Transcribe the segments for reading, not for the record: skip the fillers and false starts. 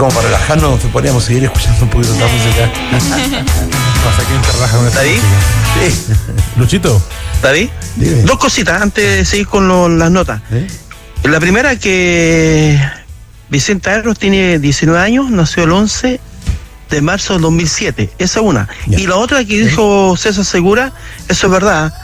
como para relajarnos, podríamos seguir escuchando un poquito de música. Pasa que te raja con esta ¿David? música. Sí. Luchito. ¿David? Dime. Dos cositas antes de seguir con las notas. La primera, que Vicente Arros tiene 19 años, nació el 11 de marzo del 2007. Esa es una. Ya. Y la otra que dijo César Segura, eso es verdad.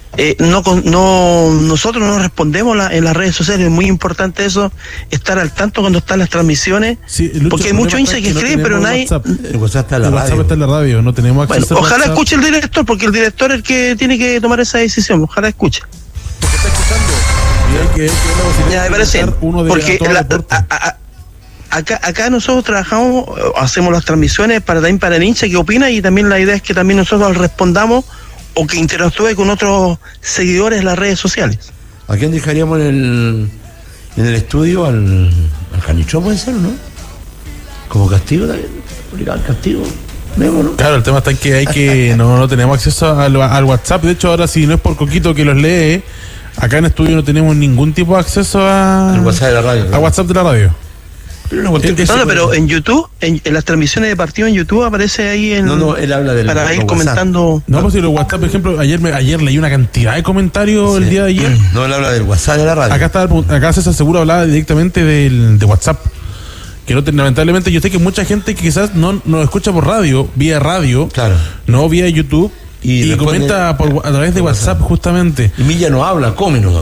Nosotros no respondemos en las redes sociales. Es muy importante eso, estar al tanto cuando están las transmisiones. Sí, Lucho, porque hay muchos hinchas que no escriben, pero nadie. WhatsApp. El WhatsApp está en la El WhatsApp radio. está en la radio, no tenemos Bueno, acceso a ojalá WhatsApp. escuche el director, porque el director es el que tiene que tomar esa decisión. Ojalá escuche. Porque está escuchando. Y hay que la posibilidad Ya, me de parece. estar uno de Porque todo deporte. acá nosotros trabajamos, hacemos las transmisiones para el hincha que opina, y también la idea es que también nosotros respondamos o que interactúe con otros seguidores en las redes sociales. ¿A quién dejaríamos en el estudio? Al Canichó, puede ser, ¿no? Como castigo también. Obligado al castigo. Memo, ¿no? Claro, el tema está en que no tenemos acceso al WhatsApp. De hecho, ahora si no es por Coquito que los lee, acá en estudio no tenemos ningún tipo de acceso Al WhatsApp de la radio. a WhatsApp de la radio. Pero no, cualquier cosa Pero puede- en YouTube, en las transmisiones de partido en YouTube aparece ahí No, él habla del para ir WhatsApp. comentando. No, pues si los WhatsApp, por ejemplo, ayer leí una cantidad de comentarios el Sí. día de ayer. No, él habla del WhatsApp de la radio. Acá César Seguro hablaba directamente de WhatsApp. Que lamentablemente yo sé que mucha gente que quizás no escucha por radio, vía radio, Claro. no vía YouTube, y responde comenta a través de WhatsApp justamente. Y Milla no habla, come no.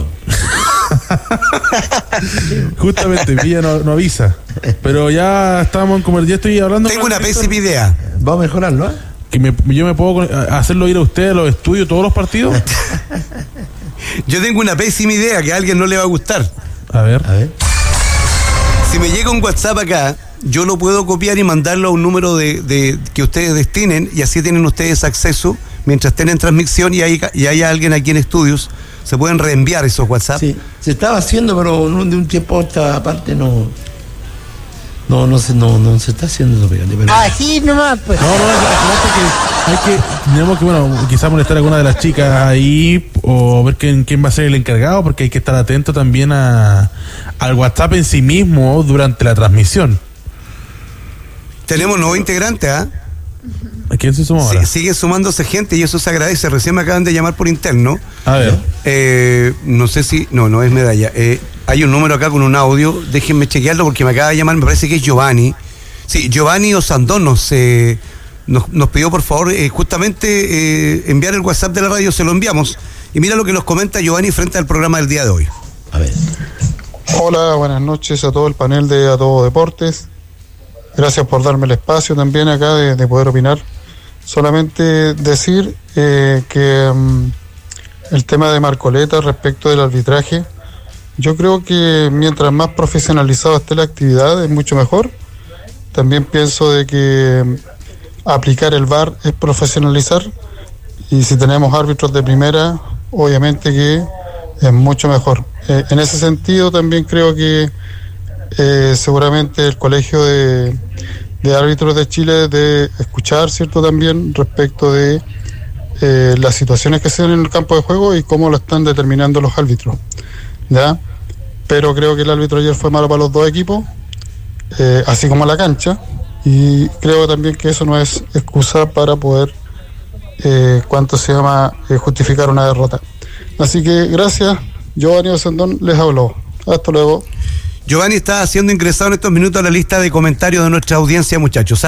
Justamente, Villa no avisa. Pero ya estamos ya estoy hablando. Tengo con una Víctor, pésima idea. Vamos a mejorarlo, ¿eh? que yo me puedo hacerlo ir a usted a los estudios, todos los partidos. Yo tengo una pésima idea que a alguien no le va a gustar. A ver. A ver. Si me llega un WhatsApp acá, yo lo puedo copiar y mandarlo a un número de que ustedes destinen, y así tienen ustedes acceso mientras estén en transmisión y haya alguien aquí en estudios. Se pueden reenviar esos WhatsApp. Sí, se estaba haciendo, pero de un tiempo a esta parte no se está haciendo eso, fíjate, pero- Así nomás, pues. Tenemos que, quizás molestar a alguna de las chicas ahí o ver quién va a ser el encargado, porque hay que estar atento también al WhatsApp en sí mismo durante la transmisión. Tenemos nuevo integrante, ¿ah? ¿A quién se suma ahora? Sigue sumándose gente y eso se agradece. Recién me acaban de llamar por interno. A ver. No sé si... No es medalla. Hay un número acá con un audio. Déjenme chequearlo porque me acaba de llamar. Me parece que es Giovanni. Sí, Giovanni Osandón nos pidió, por favor, justamente enviar el WhatsApp de la radio. Se lo enviamos. Y mira lo que nos comenta Giovanni frente al programa del día de hoy. A ver. Hola, buenas noches a todo el panel de A Todo Deportes. Gracias por darme el espacio también acá de poder opinar. Solamente decir que el tema de Marcoleta respecto del arbitraje, yo creo que mientras más profesionalizado esté la actividad es mucho mejor. También pienso de que aplicar el VAR es profesionalizar, y si tenemos árbitros de primera, obviamente que es mucho mejor. En ese sentido también creo que seguramente el Colegio de Árbitros de Chile de escuchar, ¿cierto?, también respecto de las situaciones que se dan en el campo de juego y cómo lo están determinando los árbitros, ¿ya? Pero creo que el árbitro ayer fue malo para los dos equipos, así como la cancha, y creo también que eso no es excusa para poder justificar una derrota. Así que gracias. Giovanni Osandón les habló. Hasta luego. Giovanni está siendo ingresado en estos minutos a la lista de comentarios de nuestra audiencia, muchachos.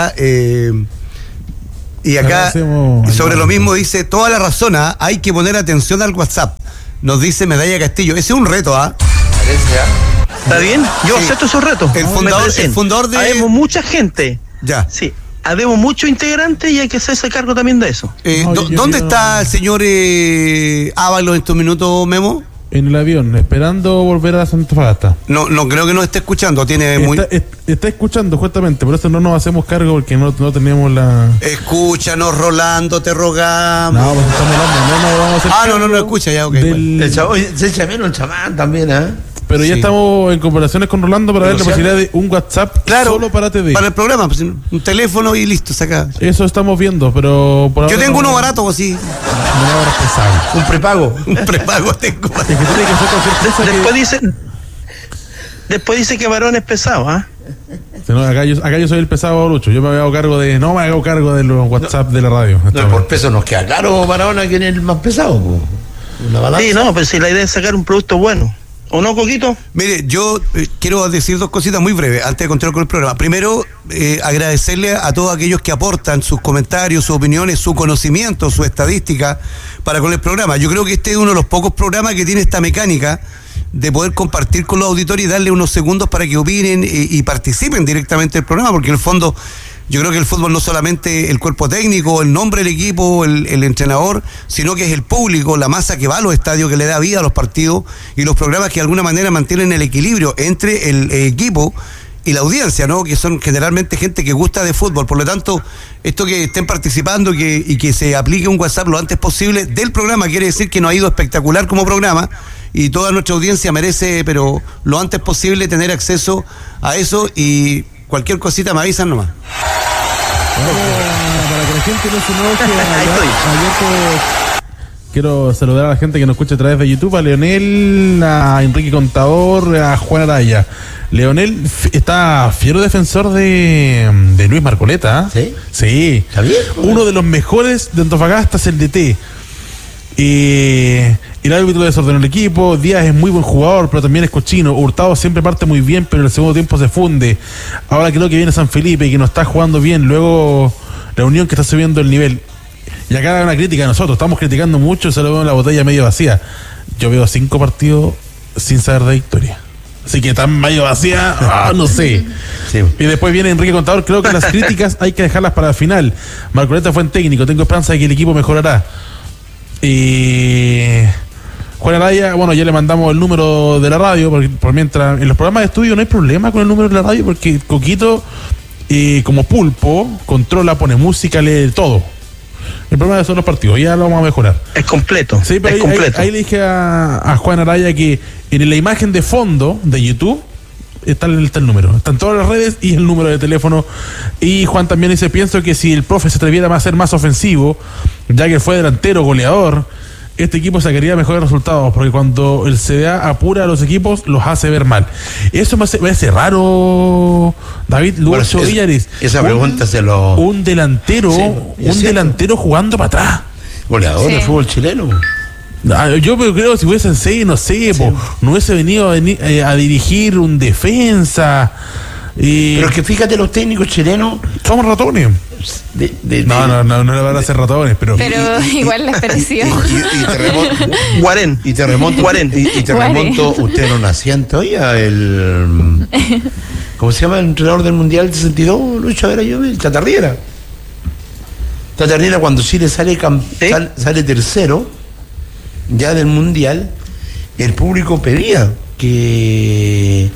Y acá, sobre lo mismo, dice toda la razón, hay que poner atención al WhatsApp. Nos dice Medalla Castillo. Ese es un reto, ¿Está bien? Yo acepto esos retos. El fundador de... Habemos mucha gente. Ya. Sí. Habemos muchos integrantes y hay que hacerse cargo también de eso. ¿Dónde está el señor Ábalos en estos minutos, Memo? En el avión, esperando volver a Santa Fagasta. No creo que nos esté escuchando. Está escuchando justamente, por eso no nos hacemos cargo, porque no tenemos la... Escúchanos, Rolando, te rogamos. No, pues estamos hablando, no vamos a hacer cargo no escucha ya, ok. Se echa menos el chamán también, ¿eh? Pero ya estamos en conversaciones con Rolando para ver la posibilidad de un WhatsApp solo para TV. Para el programa, pues, un teléfono y listo, saca. Eso estamos viendo, pero por yo tengo uno barato, así. Un prepago. Un prepago tengo. Después dice que varón es pesado, ¿ah? No, acá yo soy el pesado, Lucho. Yo me hago cargo no me hago cargo de los WhatsApp de la radio. No, por peso nos queda claro, Maradona, quién es el más pesado. Una balanza. Sí, no, pero si la idea es sacar un producto bueno. ¿O no, Coquito? Mire, yo quiero decir dos cositas muy breves antes de continuar con el programa. Primero, agradecerle a todos aquellos que aportan sus comentarios, sus opiniones, su conocimiento, su estadística para con el programa. Yo creo que este es uno de los pocos programas que tiene esta mecánica de poder compartir con los auditores y darle unos segundos para que opinen y participen directamente del programa, porque en el fondo yo creo que el fútbol no es solamente el cuerpo técnico, el nombre del equipo, el entrenador, sino que es el público, la masa que va a los estadios, que le da vida a los partidos y los programas que de alguna manera mantienen el equilibrio entre el equipo y la audiencia, ¿no? Que son generalmente gente que gusta de fútbol. Por lo tanto, esto que estén participando y que se aplique un WhatsApp lo antes posible del programa quiere decir que nos ha ido espectacular como programa y toda nuestra audiencia merece, pero lo antes posible, tener acceso a eso y cualquier cosita me avisan nomás. Para que la gente no se enoje, quiero saludar a la gente que nos escucha a través de YouTube, a Leonel, a Enrique Contador, a Juan Araya. Leonel está fiero defensor de Luis Marcoleta. ¿Sí? Sí. ¿Está bien? Uno de los mejores de Antofagasta es el DT. El árbitro desordenó el equipo. Díaz es muy buen jugador, pero también es cochino. Hurtado siempre parte muy bien, pero en el segundo tiempo se funde. Ahora creo que viene San Felipe y que no está jugando bien. Luego la Unión, que está subiendo el nivel. Y acá hay una crítica a nosotros. Estamos criticando mucho, se lo veo en la botella medio vacía. Yo veo 5 partidos sin saber de victoria. Así que tan medio vacía, no sé. Sí. Y después viene Enrique Contador. Creo que las críticas hay que dejarlas para el final. Marcoleta fue en técnico. Tengo esperanza de que el equipo mejorará. Juan Araya, bueno, ya le mandamos el número de la radio, porque por mientras en los programas de estudio no hay problema con el número de la radio, porque Coquito, como pulpo, controla, pone música, lee todo. El problema son los partidos, ya lo vamos a mejorar. Es completo. Sí, pero ahí le dije a Juan Araya que en la imagen de fondo de YouTube está el número, están todas las redes y el número de teléfono. Y Juan también dice: pienso que si el profe se atreviera a ser más ofensivo, ya que fue delantero, goleador, este equipo sacaría mejores resultados, porque cuando el CDA apura a los equipos, los hace ver mal. Eso me hace raro, David Lucho Villares. Esa pregunta un delantero, sí, delantero jugando para atrás. Goleador de fútbol chileno. Yo creo que si hubiesen seis, no sé, no hubiese venido a dirigir un defensa. Pero es que fíjate, los técnicos chilenos somos ratones. No le van a hacer ratones, pero igual les pareció. Y te remonto, usted no nacían todavía, ¿cómo se llama el entrenador del Mundial del 62? Lucho, a ver, el Chatarriera. Chatarriera, cuando Chile sale tercero ya del Mundial, el público pedía que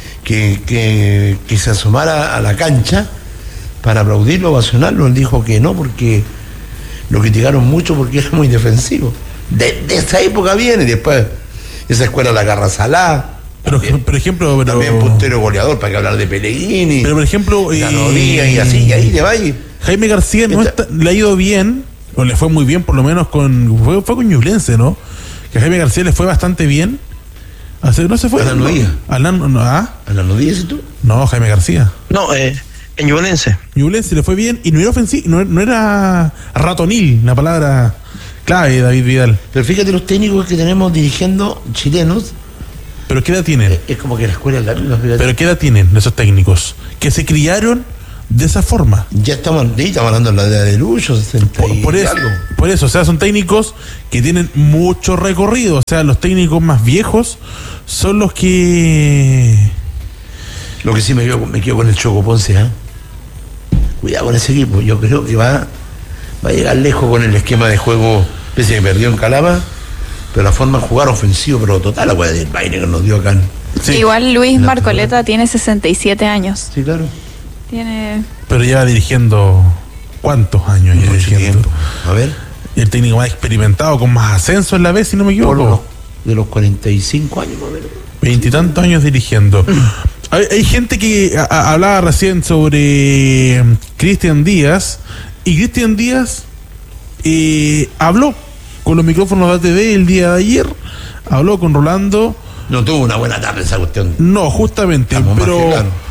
se asomara a la cancha para aplaudirlo, ovacionarlo. Él dijo que no, porque lo criticaron mucho porque era muy defensivo. De esa época viene, después esa escuela la agarra Salá. Pero por ejemplo, también puntero goleador, para que hablar de Pellegrini. Pero por ejemplo, Díaz y así, y ahí te va. Jaime García le ha ido bien, o le fue muy bien, por lo menos fue con Ñublense, ¿no? Que a Jaime García le fue bastante bien. No se fue. ¿A la Nudía? ¿A la Nudía, ¿sí tú? No, Jaime García. No, en Ñublense. Ñublense le fue bien y no era ofensivo, no era ratonil, la palabra clave, David Vidal. Pero fíjate los técnicos que tenemos dirigiendo chilenos. ¿Pero qué edad tienen? Es como que la escuela es larga. ¿Pero qué edad tienen esos técnicos? Que se criaron de esa forma. Ya estamos hablando de la edad de Lucho, 60 por eso, o sea, son técnicos que tienen mucho recorrido. O sea, los técnicos más viejos son los que... Lo que sí me quedo con el Choco Ponce, ¿eh? Cuidado con ese equipo. Yo creo que va a llegar lejos con el esquema de juego, pese a que perdió en Calama, pero la forma de jugar ofensivo, pero total, la hueá del baile que nos dio acá. Sí. Igual Luis Marcoleta tiene 67 años. Sí, claro. Pero lleva dirigiendo ¿cuántos años? Mucho tiempo. A ver. El técnico más experimentado, con más ascenso en la vez, si no me equivoco. De los 45 años, a ver. 20 y tantos años dirigiendo. Hay gente que hablaba recién sobre Cristian Díaz, y Cristian Díaz habló con los micrófonos de ATV el día de ayer, habló con Rolando. No tuvo una buena tarde esa cuestión. No, justamente,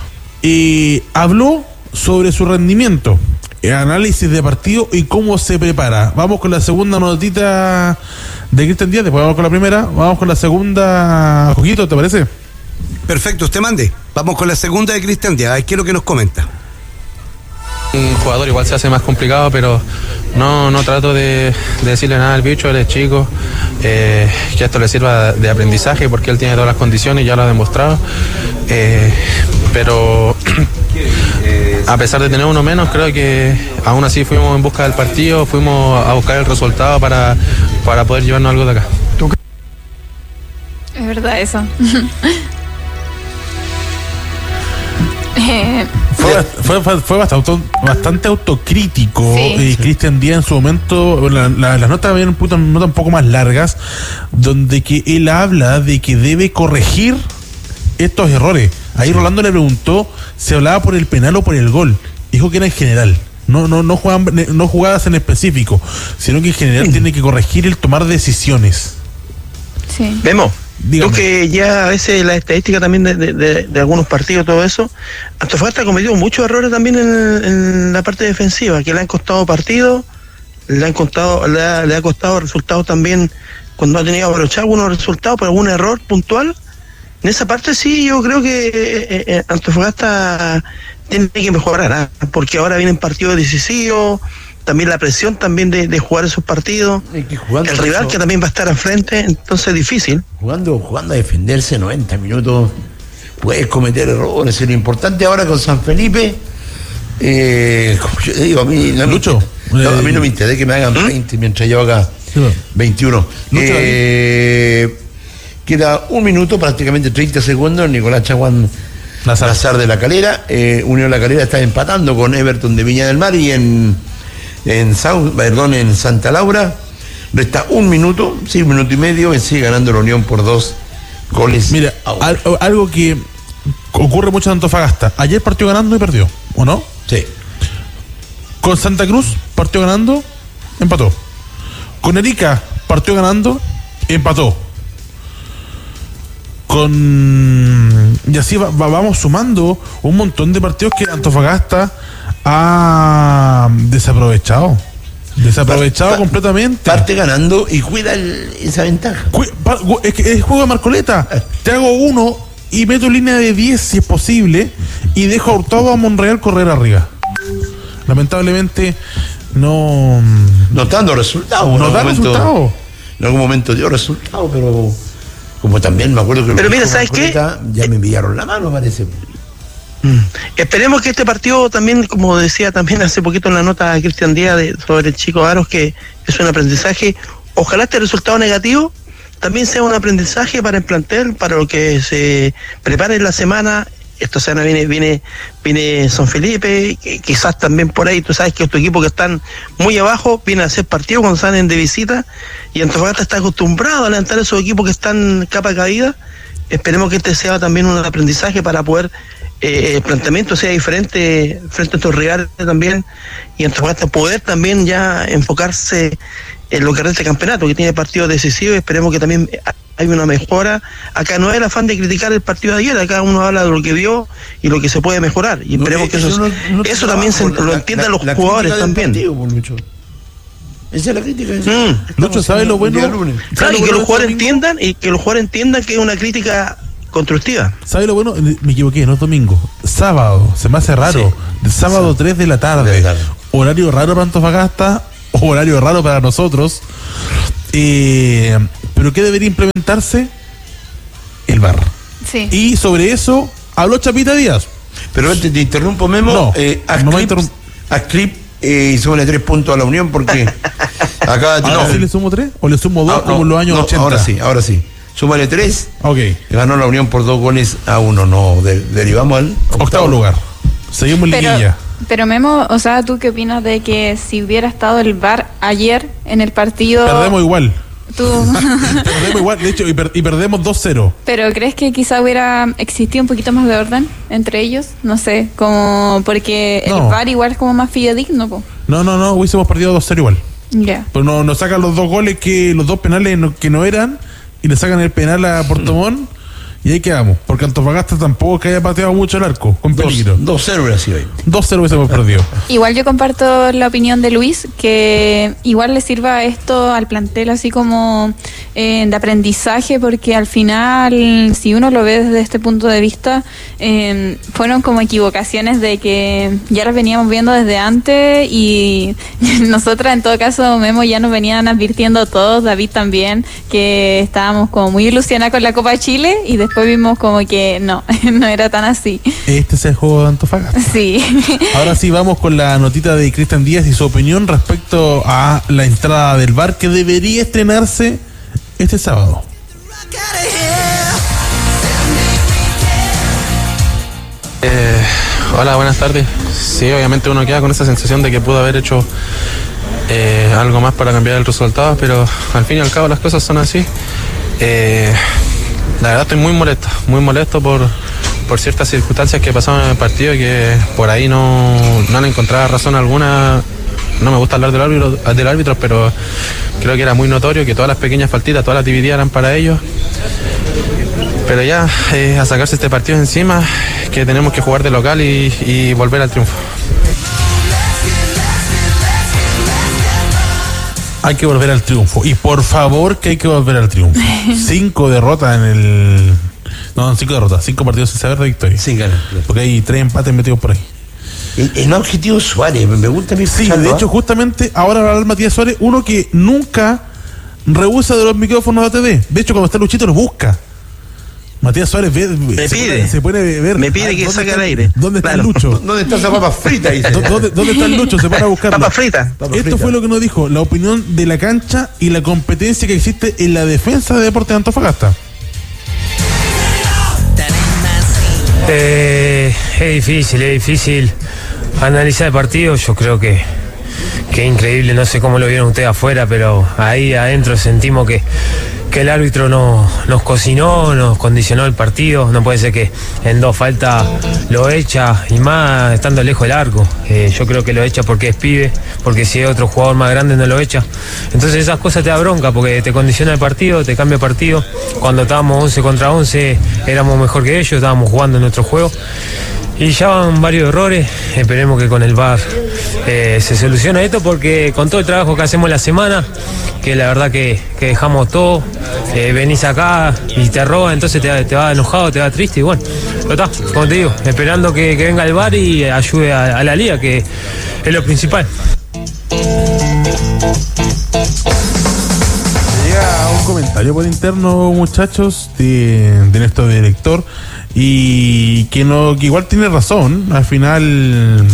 habló sobre su rendimiento, el análisis de partido y cómo se prepara. Vamos con la segunda notita de Cristian Díaz, después vamos con la primera, vamos con la segunda. Joquito, ¿te parece? Perfecto, usted mande. Vamos con la segunda de Cristian Díaz. ¿Qué es lo que nos comenta? Un jugador igual se hace más complicado, pero no trato de decirle nada al bicho, él es chico, que esto le sirva de aprendizaje porque él tiene todas las condiciones y ya lo ha demostrado, pero a pesar de tener uno menos, creo que aún así fuimos en busca del partido, fuimos a buscar el resultado para poder llevarnos algo de acá. Es verdad eso. Fue bastante autocrítico. Sí. Cristian Díaz en su momento, las notas habían notas un poco más largas, donde que él habla de que debe corregir estos errores. Ahí Rolando le preguntó si hablaba por el penal o por el gol. Dijo que era en general. No jugadas en específico, sino que en general tiene que corregir el tomar decisiones. Sí. Vemos. Dígame. Creo que ya a veces la estadística también de algunos partidos, todo eso, Antofagasta ha cometido muchos errores también en la parte defensiva, que le han costado partidos, le ha costado resultados también cuando ha tenido que aprovechar algunos resultados por algún error puntual. En esa parte sí, yo creo que Antofagasta tiene que mejorar, porque ahora vienen partidos decisivos, también la presión también de jugar esos partidos, el rival que también va a estar al frente, entonces es difícil. Jugando a defenderse 90 minutos, puedes cometer errores. Lo importante ahora con San Felipe, como yo digo, a mí no, Lucho, a mí no me interesa que me hagan 20 mientras yo haga 21. Queda un minuto, prácticamente 30 segundos. Nicolás Chaguán Nazar de La Calera. Unión La Calera está empatando con Everton de Viña del Mar y en Santa Laura. Resta un minuto, un minuto y medio, y sigue ganando la Unión por 2 goles. Mira, algo que ocurre mucho en Antofagasta. Ayer partió ganando y perdió, ¿o no? Sí. Con Santa Cruz partió ganando, empató. Con Arica partió ganando, empató. Y así vamos sumando un montón de partidos que Antofagasta ha desaprovechado completamente. Parte ganando y cuida esa ventaja. Es que el juego de Marcoleta. Te hago uno y meto línea de 10 si es posible y dejo a Hurtado a Monreal correr arriba. Lamentablemente no está dando resultados. En algún momento dio resultados, pero como también me acuerdo que... Pero mira, ¿sabes qué? Ya me enviaron la mano, parece. Esperemos que este partido también, como decía también hace poquito en la nota de Cristian Díaz sobre el chico Aros, que es un aprendizaje, ojalá este resultado negativo también sea un aprendizaje para el plantel, para lo que se prepare en la semana. Esta semana viene San Felipe, quizás también por ahí, tú sabes que estos equipos que están muy abajo vienen a hacer partidos cuando salen de visita, y Antofagasta está acostumbrado a levantar esos equipos que están capa caída. Esperemos que este sea también un aprendizaje para poder el planteamiento sea diferente frente a estos rivales también, y Antofagasta poder también ya enfocarse en lo que resta del campeonato, que tiene partidos decisivos. Esperemos que también hay una mejora. Acá no es el afán de criticar el partido de ayer, acá uno habla de lo que vio y lo que se puede mejorar, y esperemos que eso también lo entiendan los jugadores también. Esa es la crítica. Lucho, ¿sabes lo bueno? Claro, y que los jugadores entiendan que es una crítica constructiva. ¿Sabes lo bueno? Me equivoqué, no es domingo. Sábado, se me hace raro. Sí. Sábado 3 de la tarde. Horario raro para Antofagasta, horario raro para nosotros. Pero ¿qué debería implementarse? El VAR. Sí. Y sobre eso habló Chapita Díaz. Pero antes te interrumpo, Memo. No Ascrip súmale 3 puntos a la Unión porque acá... ¿Ahora sí le sumo 3? ¿O le sumo 2 como en los años 80? Ahora sí. Súmale 3. Ok. Ganó la Unión por 2 goles a 1. No, derivamos al octavo lugar. Seguimos liguilla. Pero Memo, o sea, ¿tú qué opinas de que si hubiera estado el VAR ayer en el partido... Perdemos igual. Perdemos igual, de hecho, y perdemos 2-0. ¿Pero crees que quizá hubiera existido un poquito más de orden entre ellos? No sé, como porque el VAR igual es como más fidedigno, po. No, hubiésemos perdido 2-0 igual. Ya. Pero nos sacan los 2 goles, los 2 penales que no eran, y le sacan el penal a Portomón, Y ahí quedamos, porque Antofagasta tampoco que haya pateado mucho el arco, con peligro. 2-0 hubiera sido ahí. 2-0 hubiésemos perdido. Igual yo comparto la opinión de Luis, que igual le sirva esto al plantel así como de aprendizaje, porque al final, si uno lo ve desde este punto de vista, fueron como equivocaciones de que ya las veníamos viendo desde antes, y nosotras en todo caso, Memo, ya nos venían advirtiendo todos, David también, que estábamos como muy ilusionados con la Copa de Chile, y después vimos como que no era tan así. Este es el juego de Antofagasta. Sí. Ahora sí, vamos con la notita de Cristian Díaz y su opinión respecto a la entrada del VAR, que debería estrenarse este sábado. Hola, buenas tardes. Sí, obviamente uno queda con esa sensación de que pudo haber hecho algo más para cambiar el resultado, pero al fin y al cabo las cosas son así. La verdad estoy muy molesto por ciertas circunstancias que pasaron en el partido, que por ahí no le encontraba razón alguna. No me gusta hablar del árbitro, pero creo que era muy notorio que todas las pequeñas faltitas, todas las divididas eran para ellos. Pero ya, a sacarse este partido encima, que tenemos que jugar de local y volver al triunfo. Hay que volver al triunfo. Y por favor que hay que volver al triunfo. 5 derrotas en el... No, 5 derrotas. 5 partidos sin saber de victoria. Sin ganar. Porque hay 3 empates metidos por ahí. El objetivo Suárez, me gusta a mí. Sí, de hecho, justamente ahora va a hablar Matías Suárez, uno que nunca rehúsa de los micrófonos de ATV. De hecho, cuando está Luchito, los busca. Matías Suárez se puede ver. Me pide que saque al aire. ¿Dónde está el Lucho? ¿Dónde está esa papa frita? ¿Dónde está el Lucho? Se pone a buscarlo. Papa frita. Esto fue lo que nos dijo, la opinión de la cancha y la competencia que existe en la defensa de Deportes de Antofagasta. Es difícil analizar el partido. Yo creo que es increíble, no sé cómo lo vieron ustedes afuera, pero ahí adentro sentimos que el árbitro nos cocinó, nos condicionó el partido. No puede ser que en 2 faltas lo echa, y más estando lejos del arco. Yo creo que lo echa porque es pibe, porque si es otro jugador más grande no lo echa. Entonces esas cosas te da bronca, porque te condiciona el partido, te cambia el partido. Cuando estábamos 11 contra 11 éramos mejor que ellos, estábamos jugando en nuestro juego. Y ya van varios errores. Esperemos que con el VAR se solucione esto, porque con todo el trabajo que hacemos la semana, que la verdad que dejamos todo, venís acá y te roba, entonces te va enojado, te va triste, y bueno, pero está, como te digo, esperando que venga el VAR y ayude a la liga, que es lo principal. Llega un comentario por interno, muchachos, de nuestro director, y que igual tiene razón. Al final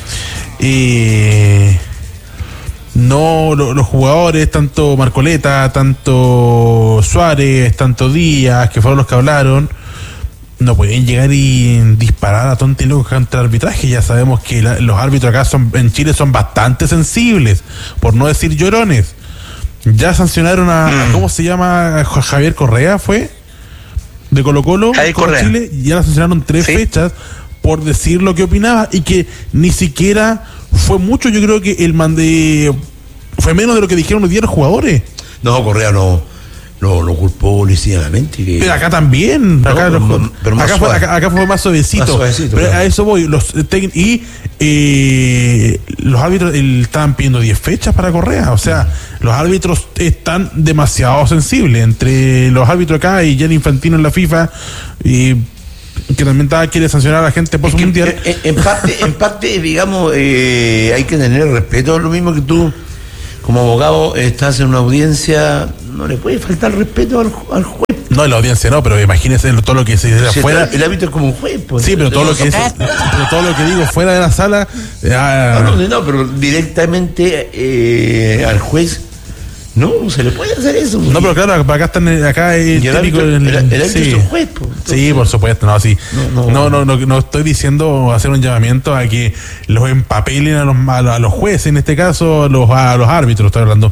los jugadores, tanto Marcoleta, tanto Suárez, tanto Díaz, que fueron los que hablaron, no pueden llegar y disparar a tonto y loco contra el arbitraje. Ya sabemos que los árbitros acá en Chile son bastante sensibles, por no decir llorones. Ya sancionaron a ¿cómo se llama? Javier Correa, ¿fue? De Colo-Colo, con Chile, y ya la sancionaron 3 fechas por decir lo que opinaba, y que ni siquiera fue mucho. Yo creo que el fue menos de lo que dijeron los 10 jugadores. No, Correa no culpó lícitamente. Pero acá también. Acá fue más suavecito. Pero a eso voy. Los árbitros estaban pidiendo 10 fechas para Correa. O sea, los árbitros están demasiado sensibles. Entre los árbitros acá y Gianni Infantino en la FIFA, y que también quiere sancionar a la gente por su mundial. En parte, digamos, hay que tener respeto. Lo mismo que tú, como abogado, estás en una audiencia, no le puede faltar respeto al juez. No, en la audiencia no, pero imagínese todo lo que se dice afuera. El árbitro es como un juez. Pues, sí, pero todo lo que digo fuera de la sala. No, pero directamente al juez no se le puede hacer eso. No, pero claro, acá es típico. El árbitro es un juez. Pues, sí, por supuesto, no, sí. No estoy diciendo hacer un llamamiento a que los empapelen a los jueces, en este caso a los árbitros, estoy hablando.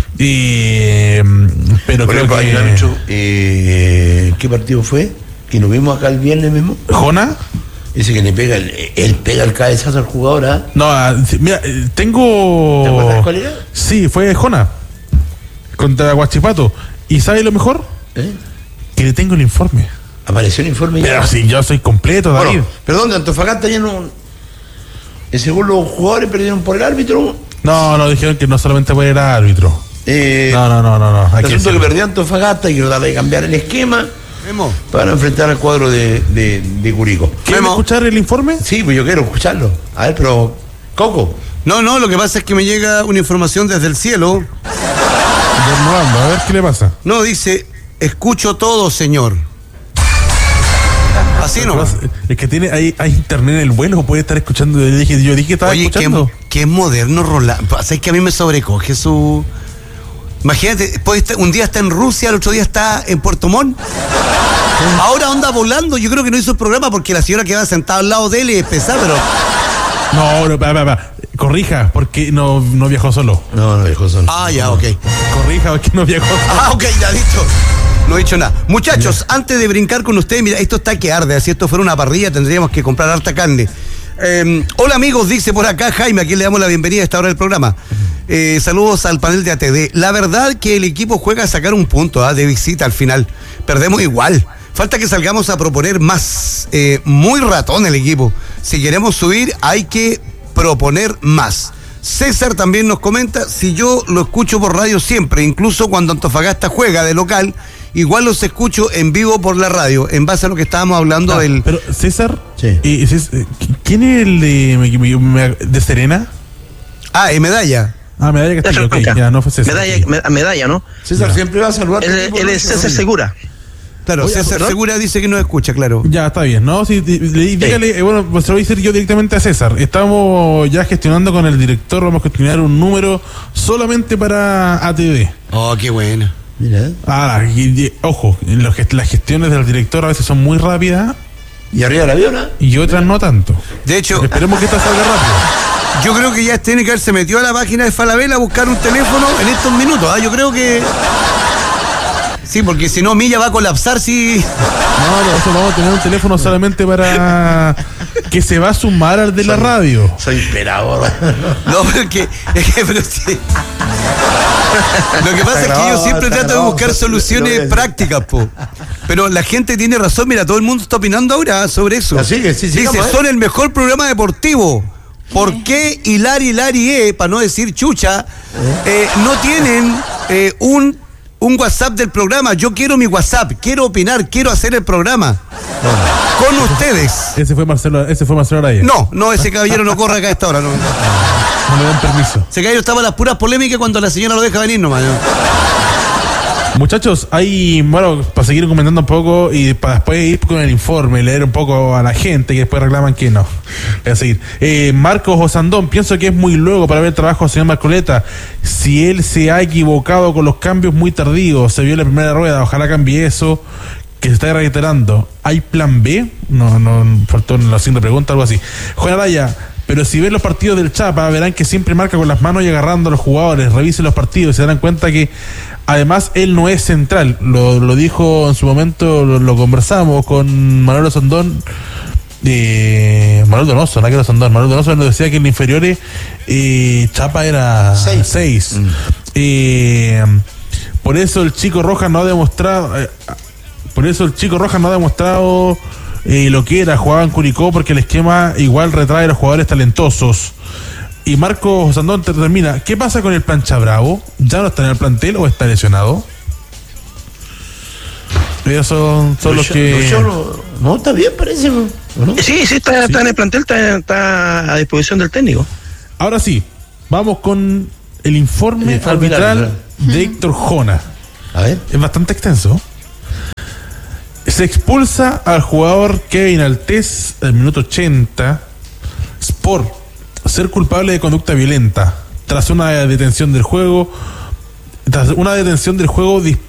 Pero por ejemplo, hay un árbitro, ¿qué partido fue? Que nos vimos acá el viernes mismo. ¿Jona? Dice que él pega el cabezazo al jugador, ¿ah? No, mira, tengo... ¿Te acuerdas cuál era? Sí, fue Jona contra Huachipato. ¿Y sabe lo mejor? Que le tengo el informe. Apareció el informe ya. Pero si yo soy completo, David. Bueno, perdón, de Antofagasta ya no. Según los jugadores perdieron por el árbitro. No, dijeron que no solamente puede ir al árbitro. No. El asunto que perdió Antofagasta y que tratar de cambiar el esquema para enfrentar al cuadro de Curicó. ¿Quieren escuchar el informe? Sí, pues yo quiero escucharlo. A ver, pero Coco. No, lo que pasa es que me llega una información desde el cielo. A ver qué le pasa. No, dice, escucho todo, señor. Así no. Es que hay internet en el vuelo, puede estar escuchando. Yo dije que estaba escuchando. Qué moderno, Rolando. Es que a mí me sobrecoge su... Imagínate, un día está en Rusia, el otro día está en Puerto Montt. Ahora anda volando. Yo creo que no hizo el programa porque la señora que va sentada al lado de él es pesada, pero... No, corrija, porque no viajó solo. No viajó solo. Ah, ya, ok. Corrija, porque no viajó solo. Ah, ok, ya listo. No he dicho nada. Muchachos, antes de brincar con ustedes, mira, esto está que arde. Si esto fuera una parrilla, tendríamos que comprar harta carne. Hola amigos, dice por acá Jaime, a quien le damos la bienvenida a esta hora del programa. Saludos al panel de ATD. La verdad que el equipo juega a sacar un punto de visita al final. Perdemos igual. Falta que salgamos a proponer más. Muy ratón el equipo. Si queremos subir, hay que proponer más. César también nos comenta, si yo lo escucho por radio siempre, incluso cuando Antofagasta juega de local, igual los escucho en vivo por la radio, en base a lo que estábamos hablando del... Pero César, sí. ¿Quién es el de Serena? Medalla. Medalla Castillo, ok, ya no fue César. Medalla, ¿no? César siempre va a saludar. Él es César Segura. Claro, César Segura dice que no escucha, claro. Ya, está bien, ¿no? Sí, dígale, bueno, pues se lo voy a decir yo directamente a César. Estamos ya gestionando con el director, vamos a gestionar un número solamente para ATV. Oh, qué bueno. Mira. Ojo, las gestiones del director a veces son muy rápidas. ¿Y arriba la viola? Y otras no tanto. De hecho, esperemos que esta salga rápido. Yo creo que ya tiene que haberse metido a la página de Falabella a buscar un teléfono en estos minutos. Yo creo que... Sí, porque si no, Milla va a colapsar si... No, vamos a tener un teléfono solamente para que se va a sumar al de la radio. Soy esperador. No, porque... pero sí. Lo que pasa es que yo siempre trato de buscar soluciones prácticas, po. Pero la gente tiene razón, mira, todo el mundo está opinando ahora sobre eso. Así que sí, dice, son el mejor programa deportivo. ¿Por qué Hilari, para no decir chucha, no tienen un WhatsApp del programa? Yo quiero mi WhatsApp, quiero opinar, quiero hacer el programa con ustedes. Ese fue Marcelo Araya. No, ese caballero no corre acá a esta hora. No le dan permiso. Ese caballero estaba en las puras polémicas cuando la señora lo deja venir nomás, ¿no? Muchachos, para seguir comentando un poco y para después ir con el informe, leer un poco a la gente que después reclaman que no. Voy a seguir. Marcos Osandón, pienso que es muy luego para ver el trabajo del señor Marcoleta. Si él se ha equivocado con los cambios muy tardíos, se vio la primera rueda, ojalá cambie eso, que se está reiterando. ¿Hay plan B? No, faltó en la siguiente pregunta, algo así. Juan Araya, pero si ven los partidos del Chapa, verán que siempre marca con las manos y agarrando a los jugadores. Revisen los partidos y se darán cuenta que además él no es central. Lo dijo en su momento, lo conversamos con Manuel Osandón, Manuel Donoso, no que era Osandón. Manuel Donoso nos decía que en inferiores Chapa era 6. Por eso el Chico Rojas no ha demostrado lo que era, jugaba en Curicó, porque el esquema igual retrae a los jugadores talentosos. Y Marcos Sandón termina, ¿qué pasa con el Plancha Bravo? ¿Ya no está en el plantel o está lesionado? Esos son los que... No, está bien, parece, ¿no? Sí, está en el plantel, está a disposición del técnico. Ahora sí, vamos con el informe arbitral de Héctor Jona. A ver. Es bastante extenso. Se expulsa al jugador Kevin Altés al minuto 80 por ser culpable de conducta violenta tras una detención del juego